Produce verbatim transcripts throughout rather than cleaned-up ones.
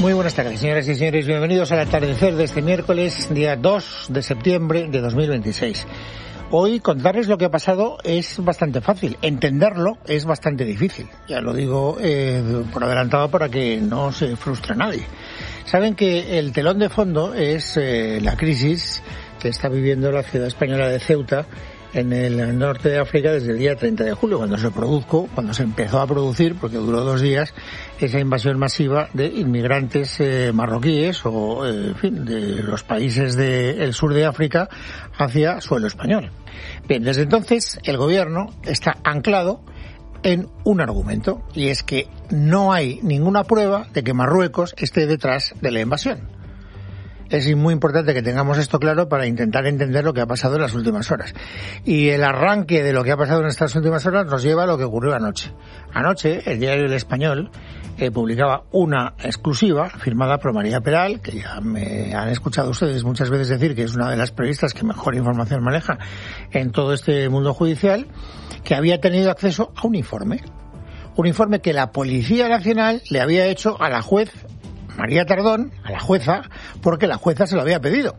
Muy buenas tardes, señoras y señores. Bienvenidos al atardecer de este miércoles, día dos de septiembre de dos mil veintiséis. Hoy contarles lo que ha pasado es bastante fácil. Entenderlo es bastante difícil. Ya lo digo eh, por adelantado para que no se frustre nadie. Saben que el telón de fondo es eh, la crisis que está viviendo la ciudad española de Ceuta en el norte de África desde el día treinta de julio, cuando se produjo, cuando se empezó a producir, porque duró dos días, esa invasión masiva de inmigrantes eh, marroquíes o, eh, en fin, de los países del sur de África hacia suelo español. Bien, desde entonces el gobierno está anclado en un argumento, y es que no hay ninguna prueba de que Marruecos esté detrás de la invasión. Es muy importante que tengamos esto claro para intentar entender lo que ha pasado en las últimas horas. Y el arranque de lo que ha pasado en estas últimas horas nos lleva a lo que ocurrió anoche. Anoche, el diario El Español eh, publicaba una exclusiva firmada por María Peral, que ya me han escuchado ustedes muchas veces decir que es una de las periodistas que mejor información maneja en todo este mundo judicial, que había tenido acceso a un informe. Un informe que la Policía Nacional le había hecho a la juez María Tardón, a la jueza, porque la jueza se lo había pedido.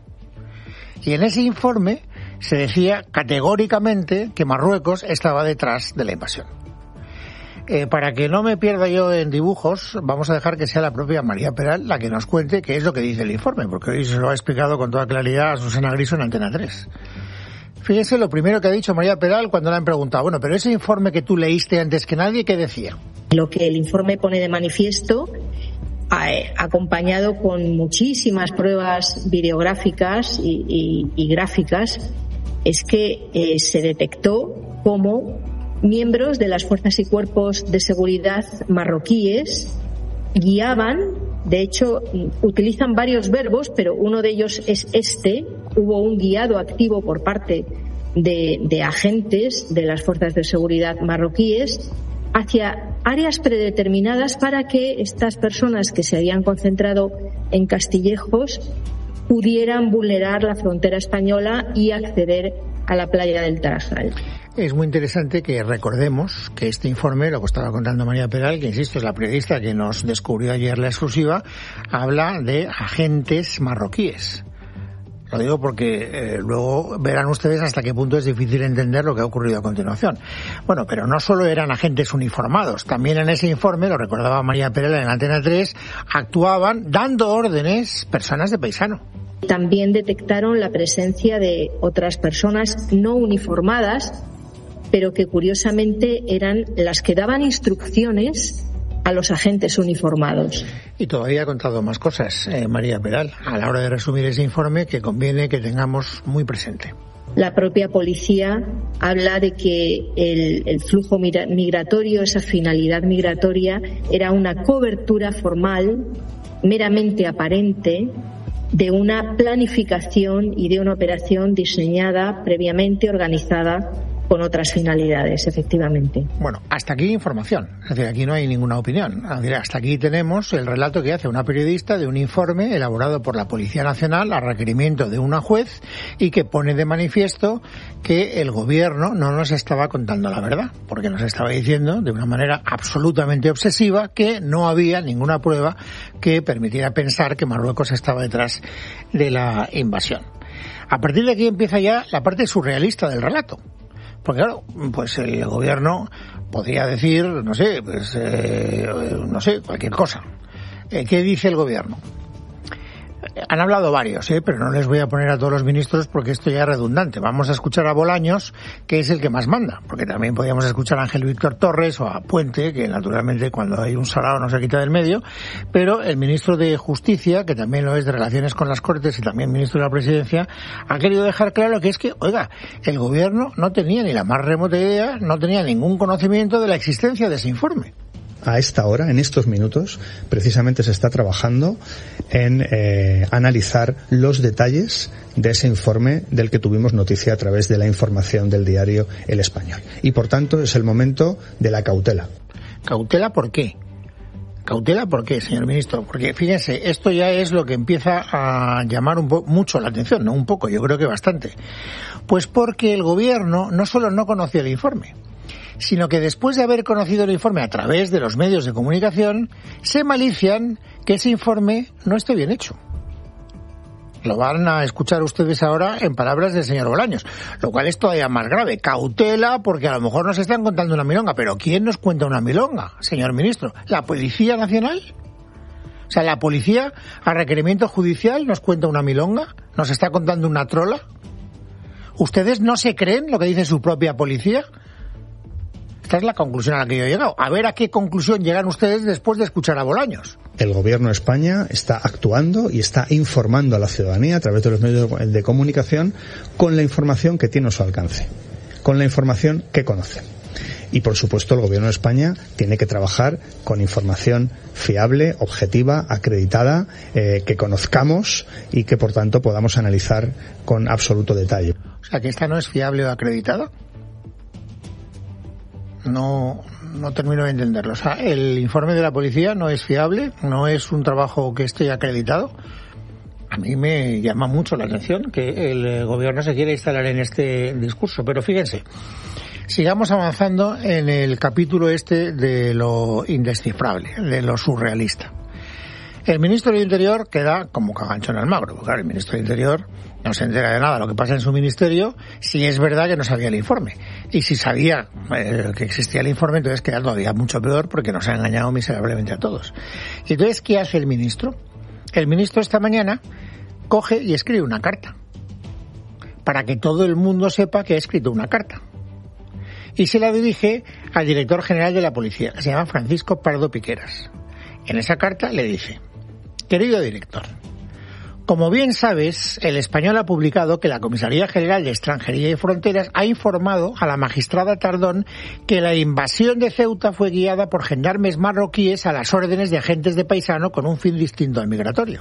Y en ese informe se decía categóricamente que Marruecos estaba detrás de la invasión. Eh, para que no me pierda yo en dibujos, vamos a dejar que sea la propia María Peral la que nos cuente qué es lo que dice el informe, porque hoy se lo ha explicado con toda claridad a Susana Griso en Antena tres. Fíjese lo primero que ha dicho María Peral cuando le han preguntado, bueno, pero ese informe que tú leíste antes que nadie, ¿qué decía? Lo que el informe pone de manifiesto, acompañado con muchísimas pruebas videográficas y, y, y gráficas, es que eh, se detectó cómo miembros de las fuerzas y cuerpos de seguridad marroquíes guiaban, de hecho utilizan varios verbos, pero uno de ellos es este, hubo un guiado activo por parte de, de agentes de las fuerzas de seguridad marroquíes hacia áreas predeterminadas para que estas personas que se habían concentrado en Castillejos pudieran vulnerar la frontera española y acceder a la playa del Tarajal. Es muy interesante que recordemos que este informe, lo que estaba contando María Peral, que insisto es la periodista que nos descubrió ayer la exclusiva, habla de agentes marroquíes. Lo digo porque eh, luego verán ustedes hasta qué punto es difícil entender lo que ha ocurrido a continuación. Bueno, pero no solo eran agentes uniformados, también en ese informe, lo recordaba María Peral en Antena tres, actuaban dando órdenes personas de paisano. También detectaron la presencia de otras personas no uniformadas, pero que curiosamente eran las que daban instrucciones a los agentes uniformados. Y todavía ha contado más cosas, eh, María Peral, a la hora de resumir ese informe que conviene que tengamos muy presente. La propia policía habla de que el, el flujo migratorio, esa finalidad migratoria, era una cobertura formal, meramente aparente, de una planificación y de una operación diseñada previamente, organizada con otras finalidades, efectivamente. Bueno, hasta aquí información, es decir, aquí no hay ninguna opinión. Es decir, hasta aquí tenemos el relato que hace una periodista de un informe elaborado por la Policía Nacional a requerimiento de una juez y que pone de manifiesto que el gobierno no nos estaba contando la verdad, porque nos estaba diciendo de una manera absolutamente obsesiva que no había ninguna prueba que permitiera pensar que Marruecos estaba detrás de la invasión. A partir de aquí empieza ya la parte surrealista del relato. Porque claro, pues el gobierno podría decir, no sé, pues eh, no sé, cualquier cosa. Eh, ¿Qué dice el gobierno? Han hablado varios, ¿eh? Pero no les voy a poner a todos los ministros porque esto ya es redundante. Vamos a escuchar a Bolaños, que es el que más manda, porque también podríamos escuchar a Ángel Víctor Torres o a Puente, que naturalmente cuando hay un salado no se quita del medio, pero el ministro de Justicia, que también lo es de Relaciones con las Cortes y también ministro de la Presidencia, ha querido dejar claro que es que, oiga, el gobierno no tenía ni la más remota idea, no tenía ningún conocimiento de la existencia de ese informe. A esta hora, en estos minutos, precisamente se está trabajando en eh, analizar los detalles de ese informe del que tuvimos noticia a través de la información del diario El Español. Y, por tanto, es el momento de la cautela. ¿Cautela por qué? ¿Cautela por qué, señor ministro? Porque, fíjense, esto ya es lo que empieza a llamar un po- mucho la atención, no un poco, yo creo que bastante. Pues porque el gobierno no solo no conocía el informe, sino que después de haber conocido el informe a través de los medios de comunicación, se malician que ese informe no esté bien hecho. Lo van a escuchar ustedes ahora en palabras del señor Bolaños, lo cual es todavía más grave. Cautela, porque a lo mejor nos están contando una milonga, pero ¿quién nos cuenta una milonga, señor ministro? ¿La Policía Nacional? O sea, ¿la policía, a requerimiento judicial, nos cuenta una milonga? ¿Nos está contando una trola? ¿Ustedes no se creen lo que dice su propia policía? Esta es la conclusión a la que yo he llegado. A ver a qué conclusión llegan ustedes después de escuchar a Bolaños. El Gobierno de España está actuando y está informando a la ciudadanía a través de los medios de comunicación con la información que tiene a su alcance, con la información que conoce. Y, por supuesto, el Gobierno de España tiene que trabajar con información fiable, objetiva, acreditada, eh, que conozcamos y que, por tanto, podamos analizar con absoluto detalle. O sea, que esta no es fiable o acreditada. No, no termino de entenderlo. O sea, el informe de la policía no es fiable, no es un trabajo que esté acreditado. A mí me llama mucho la atención que el gobierno se quiera instalar en este discurso. Pero fíjense, sigamos avanzando en el capítulo este de lo indescifrable, de lo surrealista. El ministro del Interior queda como cagancho en el magro, porque claro, el ministro del Interior no se entera de nada de lo que pasa en su ministerio, si es verdad que no sabía el informe. Y si sabía eh, que existía el informe, entonces queda todavía mucho peor porque nos ha engañado miserablemente a todos. Y entonces, ¿qué hace el ministro? El ministro esta mañana coge y escribe una carta para que todo el mundo sepa que ha escrito una carta. Y se la dirige al director general de la policía, que se llama Francisco Pardo Piqueras. En esa carta le dice: querido director, como bien sabes, el Español ha publicado que la Comisaría General de Extranjería y Fronteras ha informado a la magistrada Tardón que la invasión de Ceuta fue guiada por gendarmes marroquíes a las órdenes de agentes de paisano con un fin distinto al migratorio.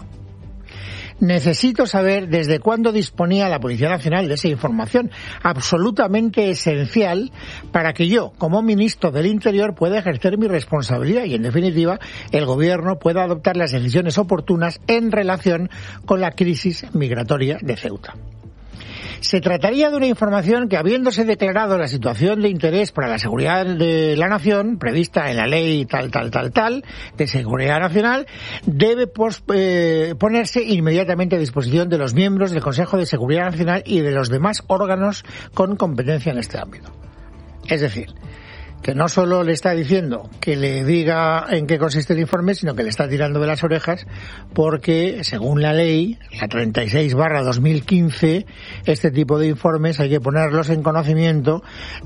Necesito saber desde cuándo disponía la Policía Nacional de esa información, absolutamente esencial para que yo, como ministro del Interior, pueda ejercer mi responsabilidad y, en definitiva, el Gobierno pueda adoptar las decisiones oportunas en relación con la crisis migratoria de Ceuta. Se trataría de una información que, habiéndose declarado la situación de interés para la seguridad de la nación, prevista en la ley tal, tal, tal, tal, de seguridad nacional, debe pos, eh, ponerse inmediatamente a disposición de los miembros del Consejo de Seguridad Nacional y de los demás órganos con competencia en este ámbito. Es decir, que no solo le está diciendo que le diga en qué consiste el informe, sino que le está tirando de las orejas porque, según la ley, la treinta y seis barra dos mil quince, este tipo de informes hay que ponerlos en conocimiento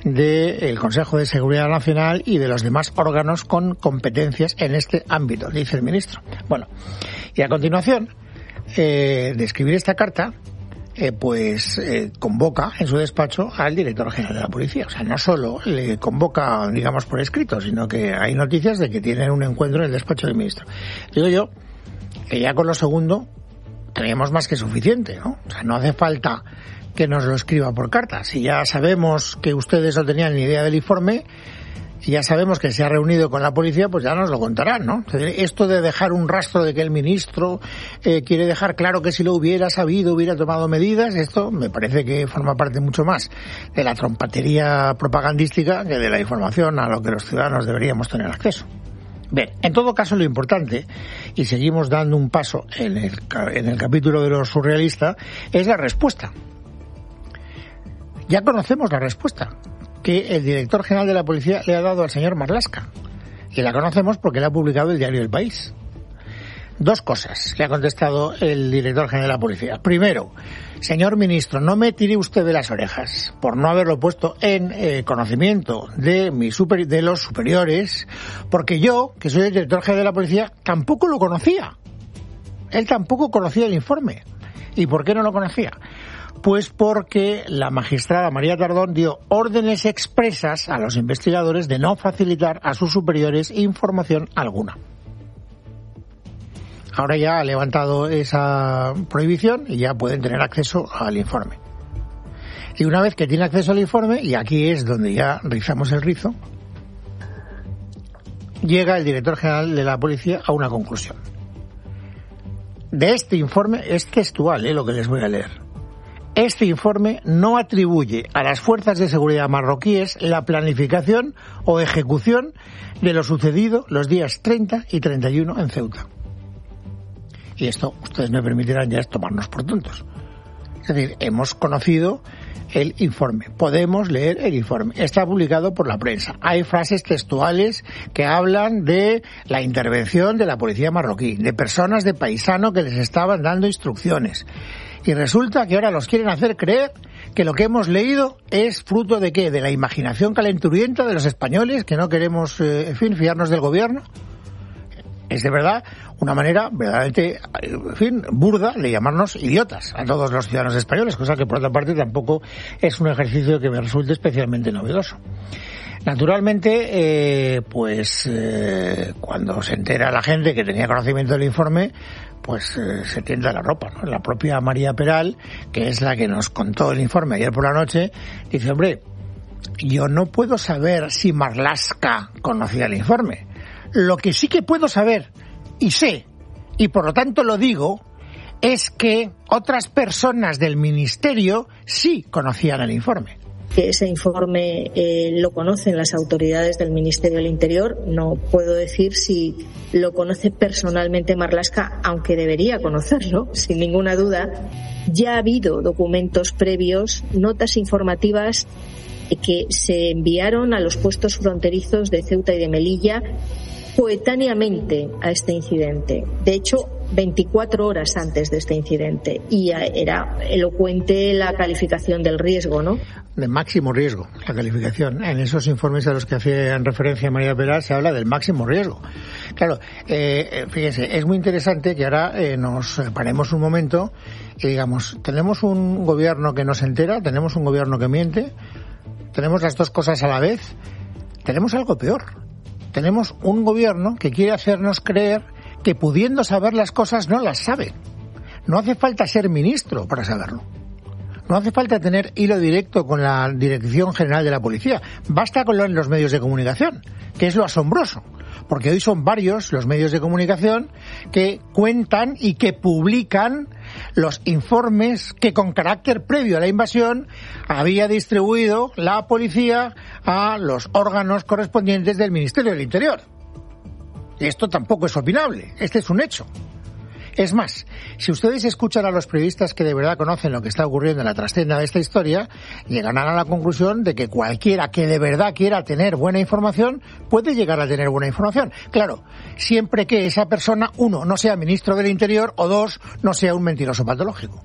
del Consejo de Seguridad Nacional y de los demás órganos con competencias en este ámbito, dice el ministro. Bueno, y a continuación eh, de escribir esta carta, Eh, pues eh, convoca en su despacho al director general de la policía. O sea, no solo le convoca, digamos, por escrito, sino que hay noticias de que tienen un encuentro en el despacho del ministro. Digo yo que ya con lo segundo teníamos más que suficiente, ¿no? O sea, no hace falta que nos lo escriba por carta. Si ya sabemos que ustedes no tenían ni idea del informe, y ya sabemos que se ha reunido con la policía, pues ya nos lo contarán, ¿no? Esto de dejar un rastro de que el ministro eh, quiere dejar claro que si lo hubiera sabido hubiera tomado medidas, esto me parece que forma parte mucho más de la trompatería propagandística que de la información a lo que los ciudadanos deberíamos tener acceso. Bien, en todo caso lo importante, y seguimos dando un paso en el, en el capítulo de lo surrealista, es la respuesta. Ya conocemos la respuesta que el director general de la policía le ha dado al señor Marlaska. Y la conocemos porque la ha publicado el diario El País. Dos cosas le ha contestado el director general de la policía. Primero, señor ministro, no me tire usted de las orejas por no haberlo puesto en eh, conocimiento de, mi super, de los superiores, porque yo, que soy el director general de la policía, tampoco lo conocía. Él tampoco conocía el informe. ¿Y por qué no lo conocía? Pues porque la magistrada María Tardón dio órdenes expresas a los investigadores de no facilitar a sus superiores información alguna. Ahora ya ha levantado esa prohibición y ya pueden tener acceso al informe. Y una vez que tiene acceso al informe, y aquí es donde ya rizamos el rizo, llega el director general de la policía a una conclusión. De este informe, es textual, eh, lo que les voy a leer. Este informe no atribuye a las fuerzas de seguridad marroquíes la planificación o ejecución de lo sucedido los días treinta y treinta y uno en Ceuta. y esto ustedes me permitirán ya es tomarnos por tontos. Es decir, hemos conocido el informe, podemos leer el informe, está publicado por la prensa, hay frases textuales que hablan de la intervención de la policía marroquí, de personas de paisano que les estaban dando instrucciones, y resulta que ahora los quieren hacer creer que lo que hemos leído es fruto de ¿qué? De la imaginación calenturienta de los españoles, que no queremos, eh, en fin, fiarnos del gobierno. Es de verdad una manera verdaderamente, en fin, burda de llamarnos idiotas a todos los ciudadanos españoles, cosa que por otra parte tampoco es un ejercicio que me resulte especialmente novedoso. Naturalmente, eh, pues eh, cuando se entera la gente que tenía conocimiento del informe, pues eh, se tiende la ropa, ¿no? La propia María Peral, que es la que nos contó el informe ayer por la noche, dice, hombre, yo no puedo saber si Marlaska conocía el informe. Lo que sí que puedo saber, y sé, y por lo tanto lo digo, es que otras personas del Ministerio sí conocían el informe. Que ese informe eh, lo conocen las autoridades del Ministerio del Interior. No puedo decir si lo conoce personalmente Marlaska, aunque debería conocerlo, sin ninguna duda. Ya ha habido documentos previos, notas informativas que se enviaron a los puestos fronterizos de Ceuta y de Melilla coetáneamente a este incidente. De hecho, veinticuatro horas antes de este incidente. Y era elocuente la calificación del riesgo, ¿no? De máximo riesgo, la calificación. En esos informes a los que hacían referencia María Peral se habla del máximo riesgo. Claro, eh, fíjense, es muy interesante que ahora eh, nos paremos un momento y digamos, tenemos un gobierno que no se entera, tenemos un gobierno que miente, tenemos las dos cosas a la vez, tenemos algo peor. Tenemos un gobierno que quiere hacernos creer que pudiendo saber las cosas no las sabe. No hace falta ser ministro para saberlo. No hace falta tener hilo directo con la Dirección General de la Policía. Basta con lo en los medios de comunicación, que es lo asombroso. Porque hoy son varios los medios de comunicación que cuentan y que publican los informes que con carácter previo a la invasión había distribuido la policía a los órganos correspondientes del Ministerio del Interior. Y esto tampoco es opinable, este es un hecho. Es más, si ustedes escuchan a los periodistas que de verdad conocen lo que está ocurriendo en la trascenda de esta historia, llegarán a la conclusión de que cualquiera que de verdad quiera tener buena información puede llegar a tener buena información. Claro, siempre que esa persona, uno, no sea ministro del Interior, o dos, no sea un mentiroso patológico.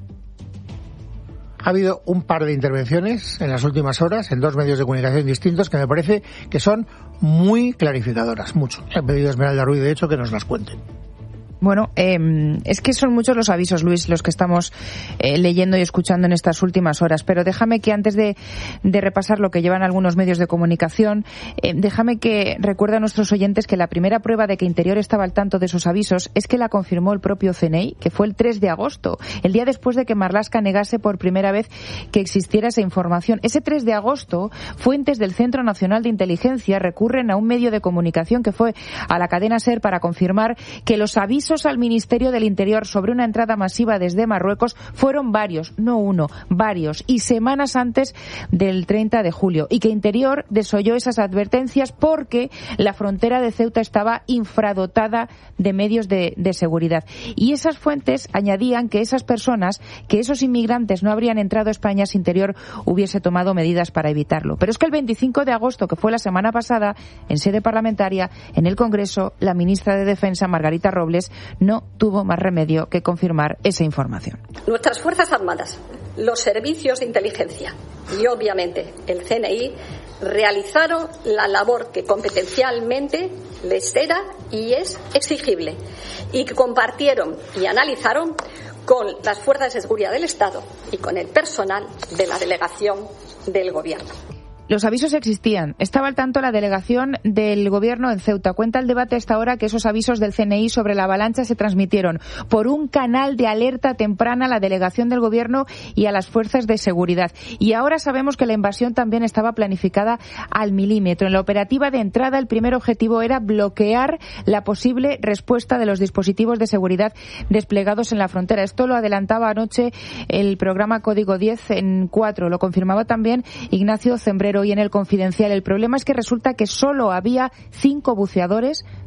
Ha habido un par de intervenciones en las últimas horas en dos medios de comunicación distintos que me parece que son muy clarificadoras, mucho. He pedido a Esmeralda Ruiz, de hecho, que nos las cuenten. Bueno, eh, es que son muchos los avisos, Luis, los que estamos eh, leyendo y escuchando en estas últimas horas, pero déjame que antes de, de repasar lo que llevan algunos medios de comunicación, eh, déjame que recuerde a nuestros oyentes que la primera prueba de que Interior estaba al tanto de esos avisos es que la confirmó el propio C N I, que fue el tres de agosto, el día después de que Marlaska negase por primera vez que existiera esa información. Ese tres de agosto, fuentes del Centro Nacional de Inteligencia recurren a un medio de comunicación que fue a la cadena SER para confirmar que los avisos al Ministerio del Interior sobre una entrada masiva desde Marruecos fueron varios, no uno, varios, y semanas antes del treinta de julio, y que Interior desoyó esas advertencias porque la frontera de Ceuta estaba infradotada de medios de, de seguridad. Y esas fuentes añadían que esas personas, que esos inmigrantes no habrían entrado a España si Interior hubiese tomado medidas para evitarlo. Pero es que el veinticinco de agosto, que fue la semana pasada, en sede parlamentaria, en el Congreso, la ministra de Defensa, Margarita Robles, no tuvo más remedio que confirmar esa información. Nuestras Fuerzas Armadas, los servicios de inteligencia y, obviamente, el C N I realizaron la labor que competencialmente les era y es exigible, y que compartieron y analizaron con las fuerzas de seguridad del Estado y con el personal de la delegación del Gobierno. Los avisos existían. Estaba al tanto la delegación del Gobierno en Ceuta. Cuenta el debate a esta hora que esos avisos del C N I sobre la avalancha se transmitieron por un canal de alerta temprana a la delegación del Gobierno y a las fuerzas de seguridad. Y ahora sabemos que la invasión también estaba planificada al milímetro. En la operativa de entrada, el primer objetivo era bloquear la posible respuesta de los dispositivos de seguridad desplegados en la frontera. Esto lo adelantaba anoche el programa Código diez en cuatro. Lo confirmaba también Ignacio Zembrero hoy en El Confidencial. El problema es que resulta que solo había cinco buceadores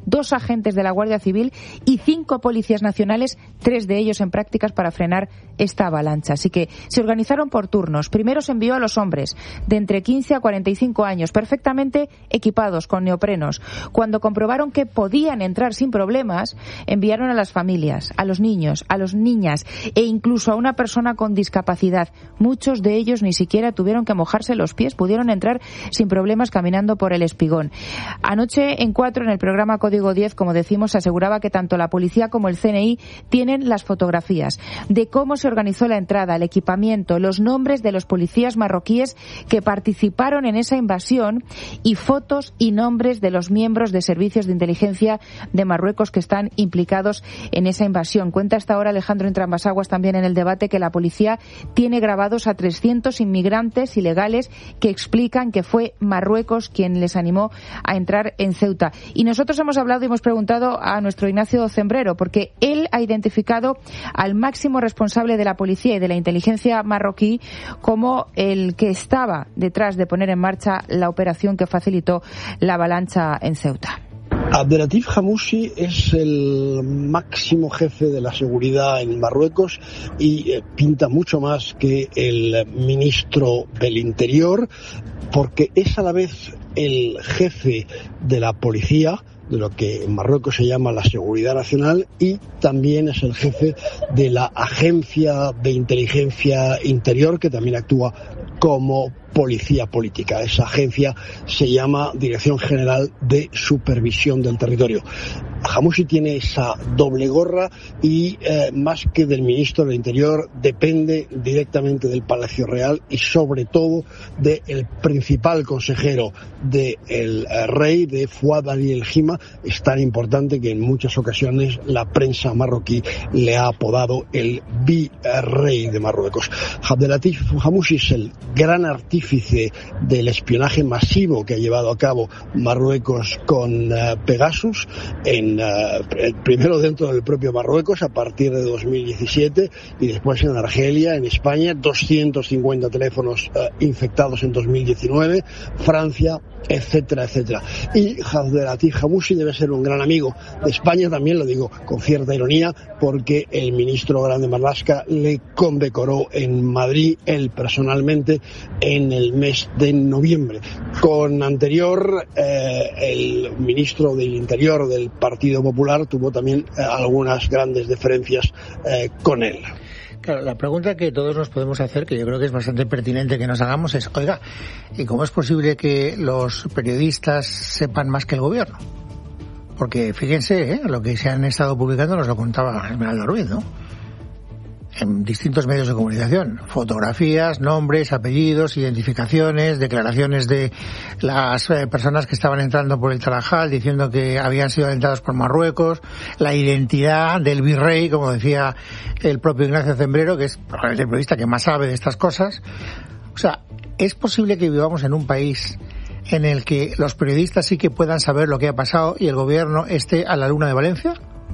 dos agentes de la Guardia Civil y cinco policías nacionales, tres de ellos en prácticas para frenar esta avalancha. Así que se organizaron por turnos. Primero se envió a los hombres de entre quince a cuarenta y cinco años, perfectamente equipados con neoprenos. Cuando comprobaron que podían entrar sin problemas, enviaron a las familias, a los niños, a las niñas e incluso a una persona con discapacidad. Muchos de ellos ni siquiera tuvieron que mojarse los pies, pudieron entrar sin problemas caminando por el espigón. Anoche en Cuatro, en el programa Código diez, como decimos, se aseguraba que tanto la policía como el C N I tienen las fotografías de cómo se organizó la entrada, el equipamiento, los nombres de los policías marroquíes que participaron en esa invasión y fotos y nombres de los miembros de servicios de inteligencia de Marruecos que están implicados en esa invasión. Cuenta hasta ahora Alejandro Entrambasaguas también en el debate que la policía tiene grabados a trescientos inmigrantes ilegales que explican que fue Marruecos quien les animó a entrar en Ceuta. Y nosotros hemos hablado y hemos preguntado a nuestro Ignacio Zembrero, porque él ha identificado al máximo responsable de la policía y de la inteligencia marroquí como el que estaba detrás de poner en marcha la operación que facilitó la avalancha en Ceuta. Abdelatif Hamouchi es el máximo jefe de la seguridad en Marruecos y eh, pinta mucho más que el ministro del Interior, porque es a la vez el jefe de la policía, de lo que en Marruecos se llama la Seguridad Nacional, y también es el jefe de la Agencia de Inteligencia Interior, que también actúa como policía política. Esa agencia se llama Dirección General de Supervisión del Territorio. Hamouchi tiene esa doble gorra y eh, más que del ministro del Interior depende directamente del Palacio Real y sobre todo del principal consejero del eh, rey, de Fouad Ali El Hima. Es tan importante que en muchas ocasiones la prensa marroquí le ha apodado el virrey de Marruecos. Abdelatif Hamouchi es el gran artífice del espionaje masivo que ha llevado a cabo Marruecos con uh, Pegasus, en, uh, primero dentro del propio Marruecos a partir de dos mil diecisiete y después en Argelia, en España, doscientos cincuenta teléfonos uh, infectados en dos mil diecinueve, Francia, etcétera, etcétera. Y Abdelatif Hamouchi debe ser un gran amigo de España, también lo digo con cierta ironía, porque el ministro Grande Marlaska le condecoró en Madrid, él personalmente, en el mes de noviembre. Con anterior, eh, el ministro del Interior del Partido Popular tuvo también eh, algunas grandes diferencias eh, con él. Claro, la pregunta que todos nos podemos hacer, que yo creo que es bastante pertinente que nos hagamos, es, oiga, ¿y cómo es posible que los periodistas sepan más que el gobierno? Porque fíjense, ¿eh? Lo que se han estado publicando nos lo contaba Esmeralda Ruiz, ¿no? En distintos medios de comunicación, fotografías, nombres, apellidos, identificaciones, declaraciones de las eh, personas que estaban entrando por el Tarajal diciendo que habían sido alentados por Marruecos, la identidad del virrey, como decía el propio Ignacio Zembrero, que es probablemente el periodista que más sabe de estas cosas. O sea, ¿es posible que vivamos en un país en el que los periodistas sí que puedan saber lo que ha pasado y el gobierno esté a la luna de Valencia?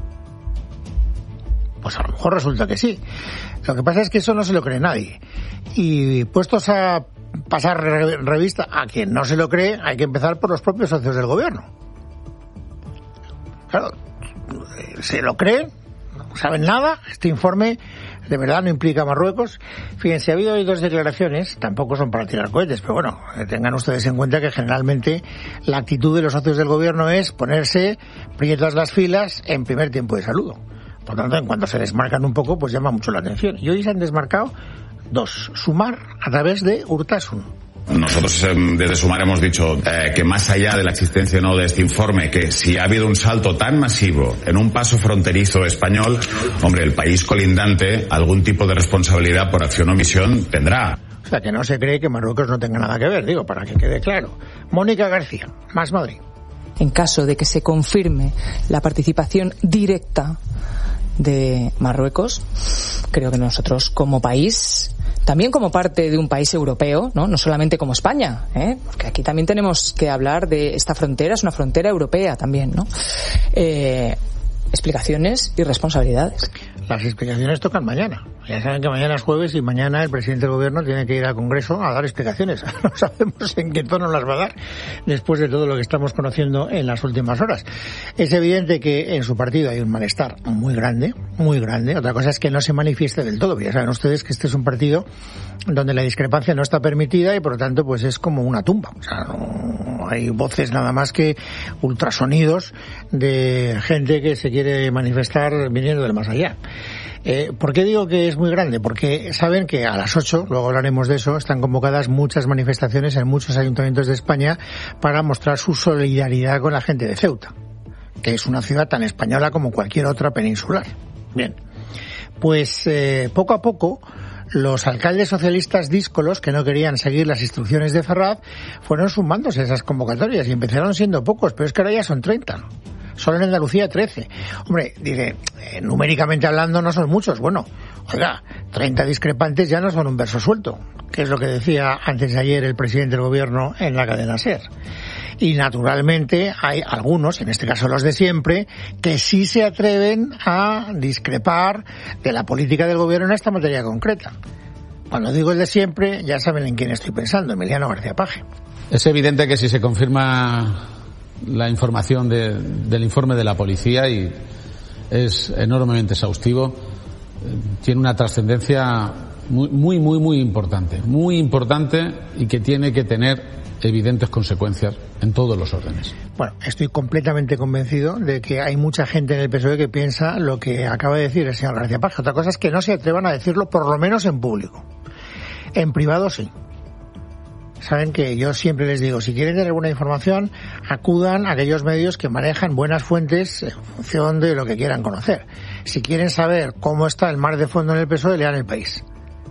Pues a lo mejor resulta que sí. Lo que pasa es que eso no se lo cree nadie. Y puestos a pasar revista a quien no se lo cree, hay que empezar por los propios socios del gobierno. Claro, se lo creen, no saben nada. Este informe de verdad no implica a Marruecos. Fíjense, ha habido hoy dos declaraciones, tampoco son para tirar cohetes, pero bueno, tengan ustedes en cuenta que generalmente la actitud de los socios del gobierno es ponerse prietas las filas en primer tiempo de saludo. Por tanto, en cuanto se desmarcan un poco, pues llama mucho la atención. Y hoy se han desmarcado dos. Sumar a través de Urtasun. Nosotros eh, desde Sumar hemos dicho eh, que más allá de la existencia o no de este informe, que si ha habido un salto tan masivo en un paso fronterizo español, hombre, el país colindante algún tipo de responsabilidad por acción o omisión tendrá. O sea, que no se cree que Marruecos no tenga nada que ver, digo, para que quede claro. Mónica García, Más Madrid. En caso de que se confirme la participación directa de Marruecos, creo que nosotros como país, también como parte de un país europeo, no, no solamente como España, ¿eh? Porque aquí también tenemos que hablar de esta frontera, es una frontera europea también, ¿no? Eh, explicaciones y responsabilidades. Las explicaciones tocan mañana. Ya saben que mañana es jueves y mañana el presidente del gobierno tiene que ir al Congreso a dar explicaciones. No sabemos en qué tono las va a dar después de todo lo que estamos conociendo en las últimas horas. Es evidente que en su partido hay un malestar muy grande, muy grande. Otra cosa es que no se manifieste del todo. Ya saben ustedes que este es un partido donde la discrepancia no está permitida y por lo tanto pues es como una tumba. O sea, no hay voces nada más que ultrasonidos de gente que se quiere manifestar viniendo del más allá. Eh, ¿Por qué digo que es muy grande? Porque saben que a las ocho, luego hablaremos de eso, están convocadas muchas manifestaciones en muchos ayuntamientos de España para mostrar su solidaridad con la gente de Ceuta, que es una ciudad tan española como cualquier otra peninsular. Bien, pues eh, poco a poco los alcaldes socialistas díscolos que no querían seguir las instrucciones de Ferraz fueron sumándose a esas convocatorias y empezaron siendo pocos, pero es que ahora ya son treinta. Solo en Andalucía trece. Hombre, dice, eh, numéricamente hablando no son muchos. Bueno, oiga, treinta discrepantes ya no son un verso suelto, que es lo que decía antes de ayer el presidente del gobierno en la cadena SER. Y naturalmente hay algunos, en este caso los de siempre, que sí se atreven a discrepar de la política del gobierno en esta materia concreta. Cuando digo el de siempre, ya saben en quién estoy pensando, Emiliano García Paje. Es evidente que si se confirma la información de, del informe de la policía, y es enormemente exhaustivo, tiene una trascendencia muy, muy, muy, muy importante, muy importante y que tiene que tener evidentes consecuencias en todos los órdenes. Bueno, estoy completamente convencido de que hay mucha gente en el P S O E que piensa lo que acaba de decir el señor García Paje. Otra cosa es que no se atrevan a decirlo, por lo menos en público. En privado sí. Saben que yo siempre les digo, si quieren tener alguna información, acudan a aquellos medios que manejan buenas fuentes en función de lo que quieran conocer. Si quieren saber cómo está el mar de fondo en el P S O E, lean El País.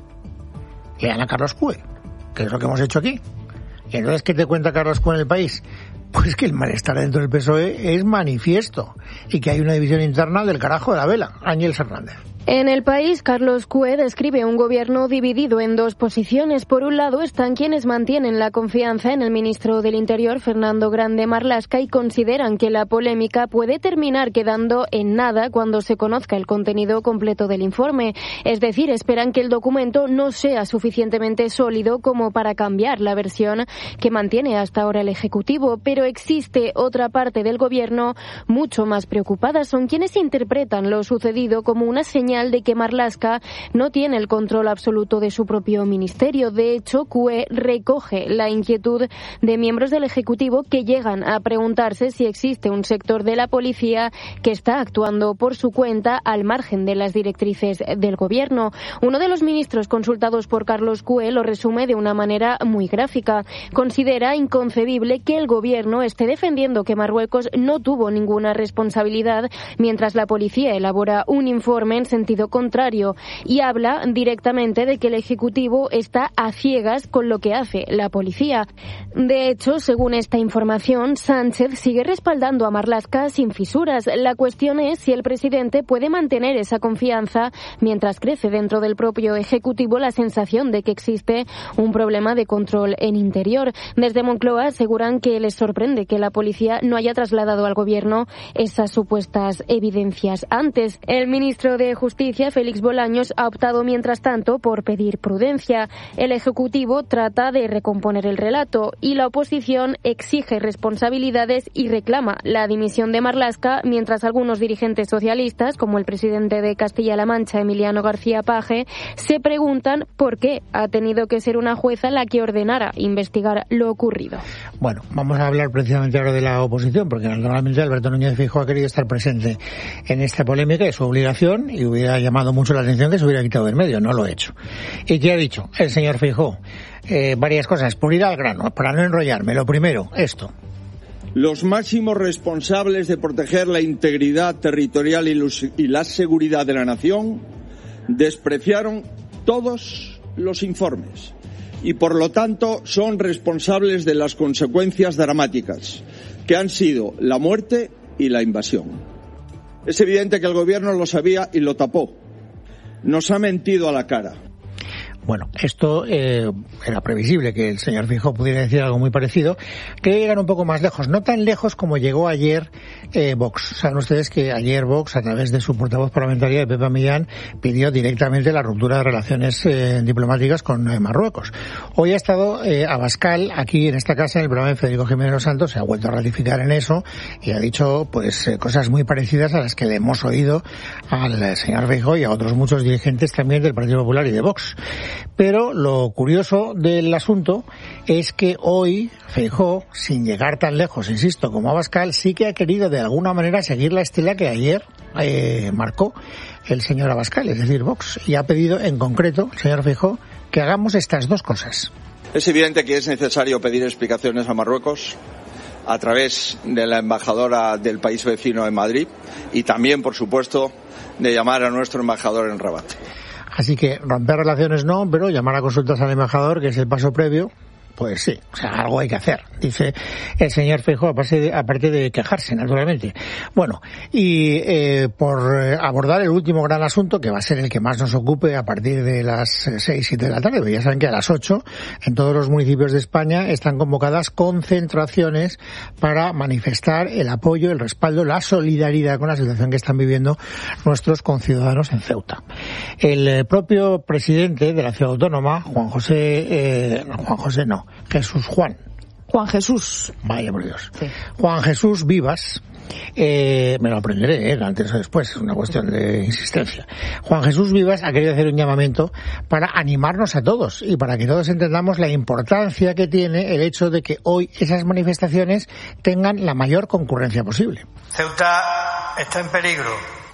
Lean a Carlos Cue, que es lo que hemos hecho aquí. Y entonces, ¿qué te cuenta Carlos Cue en El País? Pues que el malestar dentro del P S O E es manifiesto y que hay una división interna del carajo de la vela. Ángel Hernández. En El País, Carlos Cue describe un gobierno dividido en dos posiciones. Por un lado están quienes mantienen la confianza en el ministro del Interior, Fernando Grande Marlaska, y consideran que la polémica puede terminar quedando en nada cuando se conozca el contenido completo del informe. Es decir, esperan que el documento no sea suficientemente sólido como para cambiar la versión que mantiene hasta ahora el Ejecutivo. Pero existe otra parte del gobierno mucho más preocupada. Son quienes interpretan lo sucedido como una señal de que Marlaska no tiene el control absoluto de su propio ministerio. De hecho, Cue recoge la inquietud de miembros del Ejecutivo que llegan a preguntarse si existe un sector de la policía que está actuando por su cuenta al margen de las directrices del gobierno. Uno de los ministros consultados por Carlos Cue lo resume de una manera muy gráfica. Considera inconcebible que el gobierno esté defendiendo que Marruecos no tuvo ninguna responsabilidad mientras la policía elabora un informe en sentido contrario, y habla directamente de que el Ejecutivo está a ciegas con lo que hace la policía. De hecho, según esta información, Sánchez sigue respaldando a Marlaska sin fisuras. La cuestión es si el presidente puede mantener esa confianza mientras crece dentro del propio Ejecutivo la sensación de que existe un problema de control en Interior. Desde Moncloa aseguran que les sorprende que la policía no haya trasladado al gobierno esas supuestas evidencias antes. El ministro de Justicia, Félix Bolaños, ha optado mientras tanto por pedir prudencia. El Ejecutivo trata de recomponer el relato y la oposición exige responsabilidades y reclama la dimisión de Marlaska, mientras algunos dirigentes socialistas, como el presidente de Castilla-La Mancha, Emiliano García Paje, se preguntan por qué ha tenido que ser una jueza la que ordenara investigar lo ocurrido. Bueno, vamos a hablar precisamente ahora de la oposición, porque normalmente Alberto Núñez Feijóo ha querido estar presente en esta polémica, es su obligación, y hubiera llamado mucho la atención que se hubiera quitado del medio, no lo he hecho. ¿Y qué ha dicho el señor Feijóo? Eh, varias cosas, por ir al grano, para no enrollarme. Lo primero, esto. Los máximos responsables de proteger la integridad territorial y, los, y la seguridad de la nación despreciaron todos los informes y, por lo tanto, son responsables de las consecuencias dramáticas que han sido la muerte y la invasión. Es evidente que el Gobierno lo sabía y lo tapó. Nos ha mentido a la cara. Bueno, esto eh, era previsible que el señor Feijóo pudiera decir algo muy parecido. Quería llegar un poco más lejos, no tan lejos como llegó ayer eh, Vox. Saben ustedes que ayer Vox, a través de su portavoz parlamentaria, de Pepa Millán, pidió directamente la ruptura de relaciones eh, diplomáticas con eh, Marruecos. Hoy ha estado eh, Abascal aquí en esta casa, en el programa de Federico Jiménez Los Santos, se ha vuelto a ratificar en eso y ha dicho pues eh, cosas muy parecidas a las que le hemos oído al eh, señor Feijóo y a otros muchos dirigentes también del Partido Popular y de Vox. Pero lo curioso del asunto es que hoy Feijóo, sin llegar tan lejos, insisto, como Abascal, sí que ha querido de alguna manera seguir la estela que ayer eh, marcó el señor Abascal, es decir, Vox, y ha pedido en concreto, señor Feijóo, que hagamos estas dos cosas. Es evidente que es necesario pedir explicaciones a Marruecos a través de la embajadora del país vecino en Madrid y también, por supuesto, de llamar a nuestro embajador en Rabat. Así que romper relaciones no, pero llamar a consultas al embajador, que es el paso previo, pues sí, o sea, algo hay que hacer, dice el señor Feijóo, aparte de, aparte de quejarse, naturalmente. Bueno, y eh, por abordar el último gran asunto, que va a ser el que más nos ocupe a partir de las seis, siete de la tarde, pues ya saben que a las ocho, en todos los municipios de España, están convocadas concentraciones para manifestar el apoyo, el respaldo, la solidaridad con la situación que están viviendo nuestros conciudadanos en Ceuta. El propio presidente de la ciudad autónoma, Juan José, eh, Juan José no, Jesús Juan. Juan Jesús. Vaya por Dios. Sí. Juan Jesús Vivas, eh, me lo aprenderé, eh, antes o después, es una cuestión de insistencia. Juan Jesús Vivas ha querido hacer un llamamiento para animarnos a todos y para que todos entendamos la importancia que tiene el hecho de que hoy esas manifestaciones tengan la mayor concurrencia posible. Ceuta está en peligro,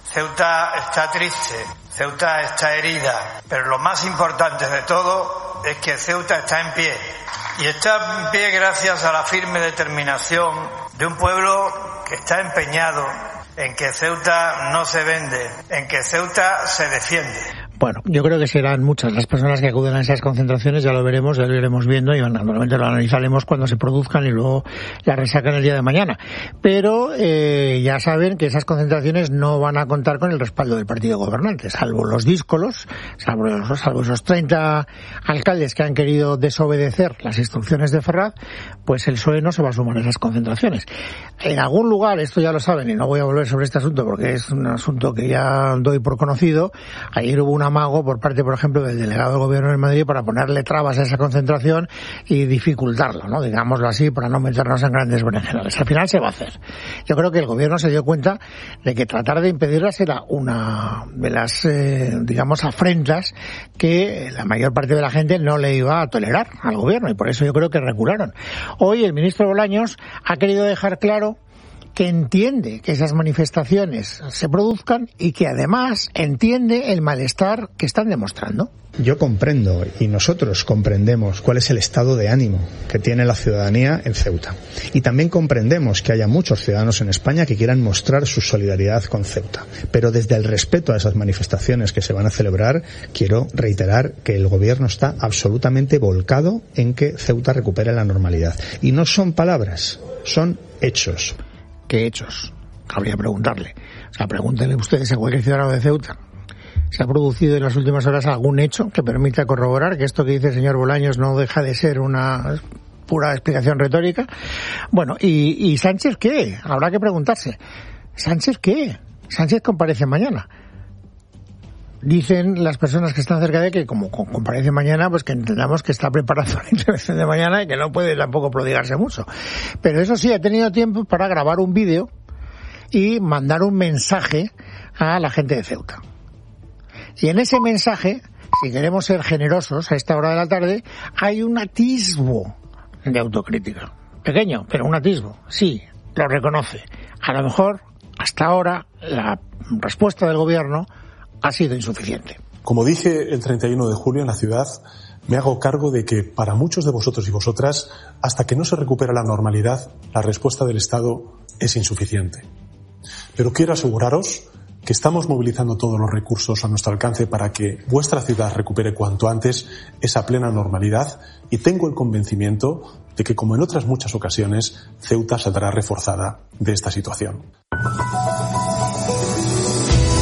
Ceuta está triste, Ceuta está herida, pero lo más importante de todo es que Ceuta está en pie. Y está en pie gracias a la firme determinación de un pueblo que está empeñado en que Ceuta no se vende, en que Ceuta se defiende. Bueno, yo creo que serán muchas las personas que acuden a esas concentraciones, ya lo veremos, ya lo iremos viendo y normalmente lo analizaremos cuando se produzcan y luego la resacan el día de mañana. Pero eh, ya saben que esas concentraciones no van a contar con el respaldo del partido gobernante, salvo los díscolos, salvo, los, salvo esos treinta alcaldes que han querido desobedecer las instrucciones de Ferraz, pues el P S O E no se va a sumar a esas concentraciones. En algún lugar, esto ya lo saben y no voy a volver sobre este asunto porque es un asunto que ya doy por conocido, ayer hubo una amago por parte, por ejemplo, del delegado del gobierno de Madrid para ponerle trabas a esa concentración y dificultarlo, ¿no? Digámoslo así, para no meternos en grandes berenjenales. Al final se va a hacer. Yo creo que el gobierno se dio cuenta de que tratar de impedirlas era una de las, eh, digamos, afrentas que la mayor parte de la gente no le iba a tolerar al gobierno y por eso yo creo que recularon. Hoy el ministro Bolaños ha querido dejar claro que entiende que esas manifestaciones se produzcan y que además entiende el malestar que están demostrando. Yo comprendo y nosotros comprendemos cuál es el estado de ánimo que tiene la ciudadanía en Ceuta. Y también comprendemos que haya muchos ciudadanos en España que quieran mostrar su solidaridad con Ceuta. Pero desde el respeto a esas manifestaciones que se van a celebrar, quiero reiterar que el gobierno está absolutamente volcado en que Ceuta recupere la normalidad. Y no son palabras, son hechos. ¿Qué hechos? Habría que preguntarle. O sea, pregúntenle ustedes a cualquier ciudadano de Ceuta. ¿Se ha producido en las últimas horas algún hecho que permita corroborar que esto que dice el señor Bolaños no deja de ser una pura explicación retórica? Bueno, ¿y, y Sánchez qué? Habrá que preguntarse. ¿Sánchez qué? Sánchez comparece mañana. Dicen las personas que están cerca de que como comparece mañana, pues que entendamos que está preparando la intervención de mañana y que no puede tampoco prodigarse mucho. Pero eso sí, ha tenido tiempo para grabar un vídeo y mandar un mensaje a la gente de Ceuta. Y en ese mensaje, si queremos ser generosos a esta hora de la tarde, hay un atisbo de autocrítica. Pequeño, pero un atisbo. Sí, lo reconoce. A lo mejor, hasta ahora, la respuesta del gobierno ha sido insuficiente. Como dije el treinta y uno de julio en la ciudad, me hago cargo de que para muchos de vosotros y vosotras, hasta que no se recupera la normalidad, la respuesta del Estado es insuficiente. Pero quiero aseguraros que estamos movilizando todos los recursos a nuestro alcance para que vuestra ciudad recupere cuanto antes esa plena normalidad y tengo el convencimiento de que, como en otras muchas ocasiones, Ceuta saldrá reforzada de esta situación.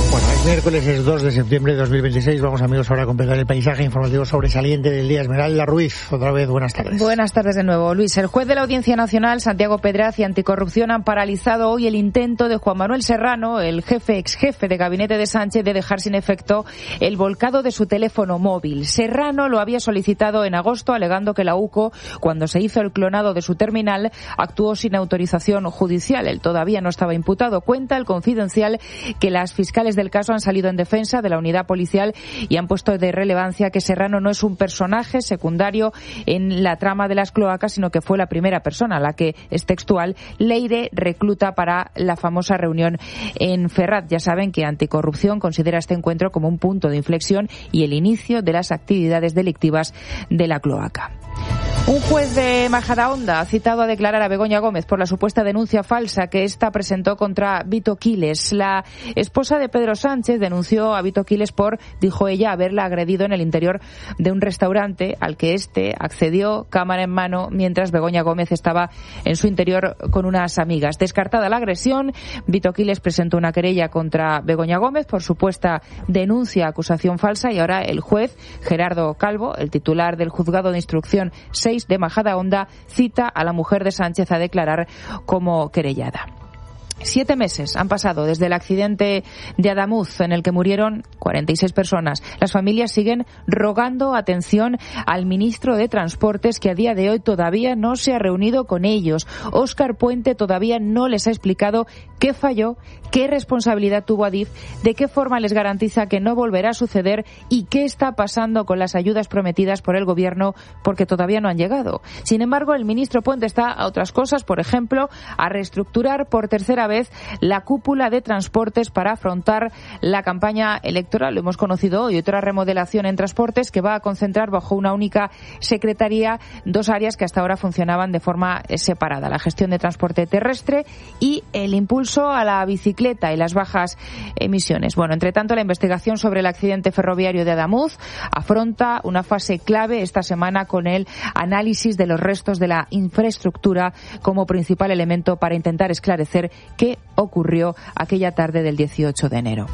Miércoles es dos de septiembre de dos mil veintiséis. Vamos, amigos, ahora a completar el paisaje informativo sobresaliente del día. Esmeralda Ruiz, otra vez, buenas tardes. Buenas tardes de nuevo, Luis. El juez de la Audiencia Nacional, Santiago Pedraz, y Anticorrupción han paralizado hoy el intento de Juan Manuel Serrano, el jefe ex jefe de gabinete de Sánchez, de dejar sin efecto el volcado de su teléfono móvil. Serrano lo había solicitado en agosto, alegando que la UCO, cuando se hizo el clonado de su terminal, actuó sin autorización judicial. Él todavía no estaba imputado. Cuenta el Confidencial que las fiscales del caso han salido en defensa de la unidad policial y han puesto de relevancia que Serrano no es un personaje secundario en la trama de las cloacas, sino que fue la primera persona, la que es textual, Leire recluta para la famosa reunión en Ferraz. Ya saben que Anticorrupción considera este encuentro como un punto de inflexión y el inicio de las actividades delictivas de la cloaca. Un juez de Majadahonda ha citado a declarar a Begoña Gómez por la supuesta denuncia falsa que ésta presentó contra Vito Quiles. La esposa de Pedro Sánchez denunció a Vito Quiles por, dijo ella, haberla agredido en el interior de un restaurante al que éste accedió cámara en mano mientras Begoña Gómez estaba en su interior con unas amigas. Descartada la agresión, Vito Quiles presentó una querella contra Begoña Gómez por supuesta denuncia, acusación falsa, y ahora el juez Gerardo Calvo, el titular del juzgado de instrucción seis de Majadahonda, cita a la mujer de Sánchez a declarar como querellada. Siete meses han pasado desde el accidente de Adamuz, en el que murieron cuarenta y seis personas. Las familias siguen rogando atención al ministro de Transportes, que a día de hoy todavía no se ha reunido con ellos. Óscar Puente todavía no les ha explicado qué falló, qué responsabilidad tuvo Adif, de qué forma les garantiza que no volverá a suceder y qué está pasando con las ayudas prometidas por el Gobierno, porque todavía no han llegado. Sin embargo, el ministro Puente está a otras cosas, por ejemplo, a reestructurar por tercera vez la cúpula de transportes para afrontar la campaña electoral. Lo hemos conocido hoy, otra remodelación en transportes que va a concentrar bajo una única secretaría dos áreas que hasta ahora funcionaban de forma separada: la gestión de transporte terrestre y el impulso a la bicicleta y las bajas emisiones. Bueno, entre tanto, la investigación sobre el accidente ferroviario de Adamuz afronta una fase clave esta semana con el análisis de los restos de la infraestructura como principal elemento para intentar esclarecer qué ocurrió aquella tarde del dieciocho de enero.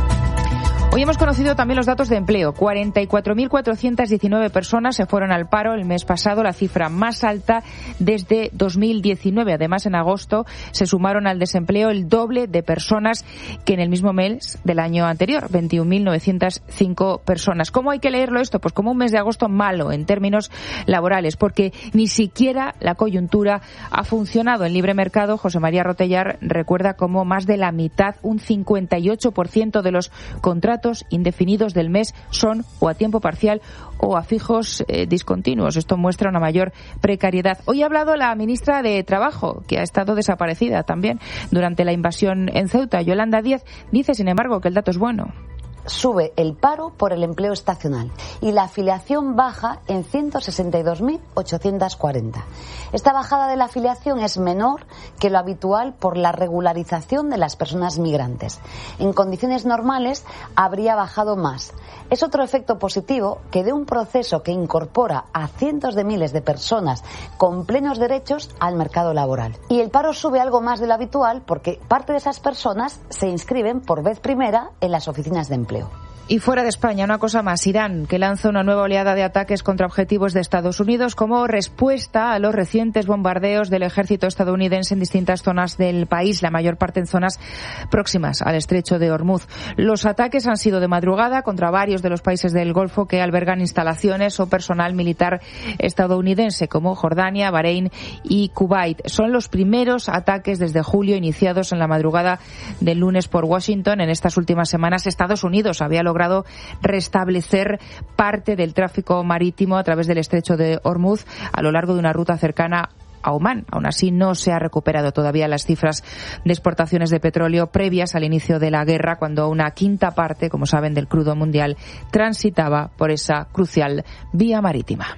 Hoy hemos conocido también los datos de empleo. cuarenta y cuatro mil cuatrocientas diecinueve personas se fueron al paro el mes pasado, la cifra más alta desde dos mil diecinueve. Además, en agosto se sumaron al desempleo el doble de personas que en el mismo mes del año anterior, veintiún mil novecientas cinco personas. ¿Cómo hay que leerlo esto? Pues como un mes de agosto malo en términos laborales, porque ni siquiera la coyuntura ha funcionado. En Libre Mercado, José María Rotellar recuerda cómo más de la mitad, un cincuenta y ocho por ciento de los contratos indefinidos del mes son o a tiempo parcial o a fijos eh, discontinuos. Esto muestra una mayor precariedad. Hoy ha hablado la ministra de Trabajo, que ha estado desaparecida también durante la invasión en Ceuta. Yolanda Díaz dice, sin embargo, que el dato es bueno. Sube el paro por el empleo estacional y la afiliación baja en ciento sesenta y dos mil ochocientos cuarenta. Esta bajada de la afiliación es menor que lo habitual por la regularización de las personas migrantes. En condiciones normales habría bajado más. Es otro efecto positivo que de un proceso que incorpora a cientos de miles de personas con plenos derechos al mercado laboral. Y el paro sube algo más de lo habitual porque parte de esas personas se inscriben por vez primera en las oficinas de empleo. Y fuera de España, una cosa más. Irán, que lanza una nueva oleada de ataques contra objetivos de Estados Unidos como respuesta a los recientes bombardeos del ejército estadounidense en distintas zonas del país, la mayor parte en zonas próximas al estrecho de Hormuz. Los ataques han sido de madrugada contra varios de los países del Golfo que albergan instalaciones o personal militar estadounidense, como Jordania, Bahrein y Kuwait. Son los primeros ataques desde julio iniciados en la madrugada del lunes por Washington. En estas últimas semanas, Estados Unidos había logrado logrado restablecer parte del tráfico marítimo a través del estrecho de Hormuz a lo largo de una ruta cercana a Omán. Aún así, no se ha recuperado todavía las cifras de exportaciones de petróleo previas al inicio de la guerra, cuando una quinta parte, como saben, del crudo mundial transitaba por esa crucial vía marítima.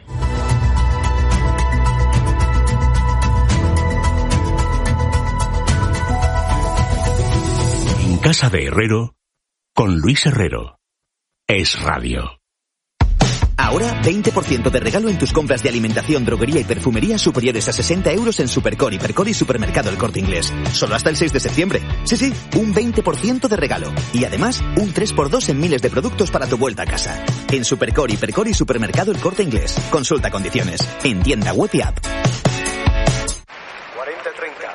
En casa de Herrero, con Luis Herrero. Es Radio. Ahora, veinte por ciento de regalo en tus compras de alimentación, droguería y perfumería superiores a sesenta euros en Supercore, Hipercore y Supermercado El Corte Inglés. Solo hasta el seis de septiembre. Sí, sí, un veinte por ciento de regalo. Y además, un tres por dos en miles de productos para tu vuelta a casa. En Supercore, Hipercore y Supermercado El Corte Inglés. Consulta condiciones. En tienda web y app. cuarenta treinta.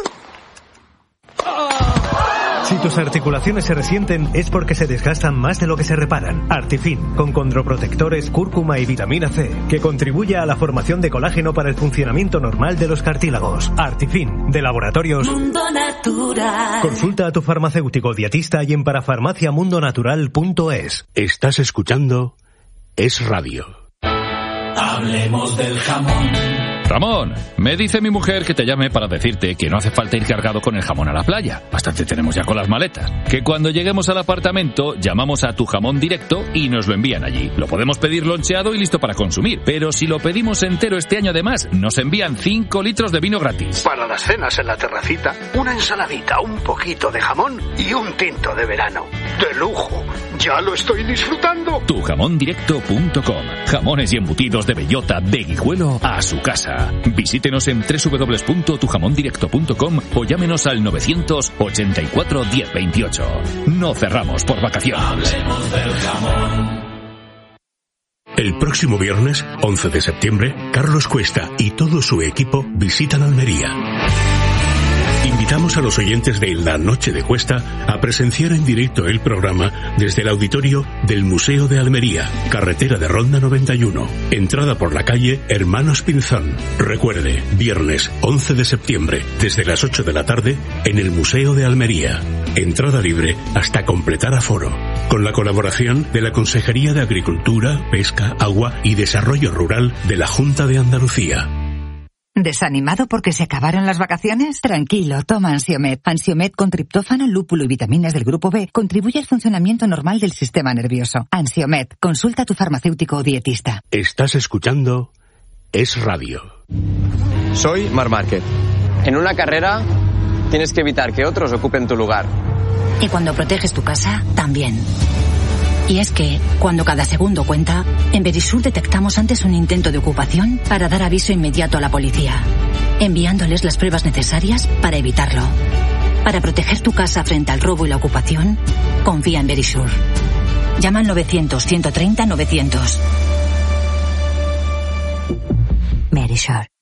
Si tus articulaciones se resienten es porque se desgastan más de lo que se reparan. Artifin, con condroprotectores, cúrcuma y vitamina C, que contribuye a la formación de colágeno para el funcionamiento normal de los cartílagos. Artifin, de Laboratorios Mundo Natural. Consulta a tu farmacéutico dietista y en parafarmaciamundonatural punto es. Estás escuchando Es Radio. Hablemos del jamón. Ramón, me dice mi mujer que te llame para decirte que no hace falta ir cargado con el jamón a la playa. Bastante tenemos ya con las maletas. Que cuando lleguemos al apartamento, llamamos a Tu Jamón Directo y nos lo envían allí. Lo podemos pedir loncheado y listo para consumir. Pero si lo pedimos entero este año además, nos envían cinco litros de vino gratis. Para las cenas en la terracita, una ensaladita, un poquito de jamón y un tinto de verano. ¡De lujo! ¡Ya lo estoy disfrutando! tu jamón directo punto com. Jamones y embutidos de bellota de Guijuelo a su casa. Visítenos en doble u doble u doble u punto tu jamón directo punto com o llámenos al novecientos ochenta y cuatro diez veintiocho. No cerramos por vacaciones. Hablemos del jamón. El próximo viernes, once de septiembre, Carlos Cuesta y todo su equipo visitan Almería. Invitamos a los oyentes de La Noche de Cuesta a presenciar en directo el programa desde el auditorio del Museo de Almería, carretera de Ronda noventa y uno, entrada por la calle Hermanos Pinzón. Recuerde, viernes once de septiembre, desde las ocho de la tarde, en el Museo de Almería. Entrada libre hasta completar aforo. Con la colaboración de la Consejería de Agricultura, Pesca, Agua y Desarrollo Rural de la Junta de Andalucía. ¿Desanimado porque se acabaron las vacaciones? Tranquilo, toma Ansiomed. Ansiomed con triptófano, lúpulo y vitaminas del grupo B contribuye al funcionamiento normal del sistema nervioso. Ansiomed, consulta a tu farmacéutico o dietista. Estás escuchando Es Radio. Soy Marc Márquez. En una carrera tienes que evitar que otros ocupen tu lugar. Y cuando proteges tu casa, también. Y es que, cuando cada segundo cuenta, en Verisur detectamos antes un intento de ocupación para dar aviso inmediato a la policía, enviándoles las pruebas necesarias para evitarlo. Para proteger tu casa frente al robo y la ocupación, confía en Verisur. Llama al novecientos, ciento treinta, novecientos. Verisur.